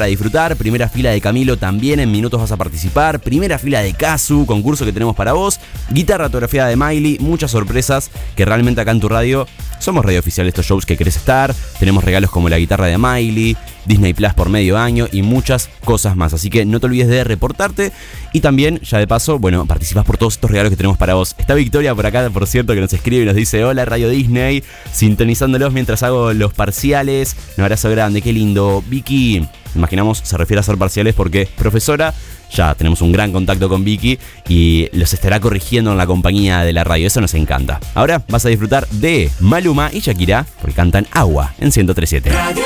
para disfrutar. Primera fila de Camilo también, en minutos vas a participar. Primera fila de Kazu, concurso que tenemos para vos. Guitarra autografiada de Miley, muchas sorpresas que realmente acá en tu radio somos radio oficial de estos shows que querés estar. Tenemos regalos como la guitarra de Miley, Disney Plus por medio año y muchas cosas más. Así que no te olvides de reportarte. Y también, ya de paso, bueno, participás por todos estos regalos que tenemos para vos. Está Victoria por acá, por cierto, que nos escribe y nos dice: hola, Radio Disney, sintonizándolos mientras hago los parciales. Un abrazo grande, qué lindo. Vicky, imaginamos, se refiere a hacer parciales porque profesora. Ya tenemos un gran contacto con Vicky y los estará corrigiendo en la compañía de la radio. Eso nos encanta. Ahora vas a disfrutar de Maluma y Shakira porque cantan Agua en 103.7.